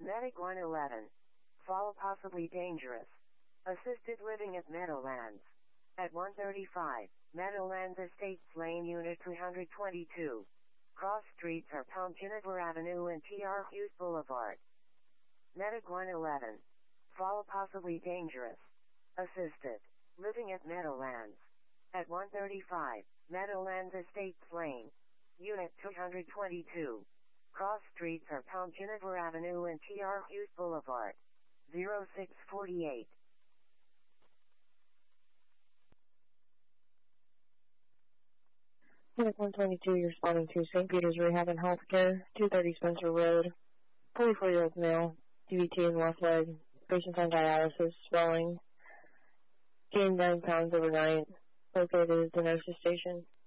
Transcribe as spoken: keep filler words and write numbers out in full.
Medic one eleven. Fall possibly dangerous. Assisted living at Meadowlands. At one thirty-five, Meadowlands Estates Lane Unit three twenty-two. Cross streets are Palm Juniper Avenue and T R Hughes Boulevard. Medic one eleven. Fall possibly dangerous. Assisted living at Meadowlands. At one thirty-five, Meadowlands Estates Lane. Unit two twenty-two. Cross streets are Palm Juniper Avenue and T R Hughes Boulevard. zero six forty-eight. Unit one twenty-two, you're responding to Saint Peter's Rehab and Healthcare, two thirty Spencer Road. forty-four-year-old male, D V T in left leg, patient's on dialysis, swelling, gained nine pounds overnight, located at the nurse's station.